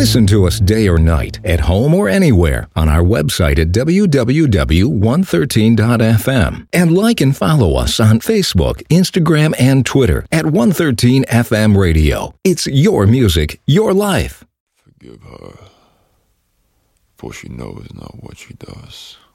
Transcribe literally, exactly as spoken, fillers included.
Listen to us day or night, at home or anywhere, on our website at w w w dot one thirteen dot f m. And like and follow us on Facebook, Instagram, and Twitter at one thirteen F M Radio. It's your music, your life. Forgive her, for she knows not what she does.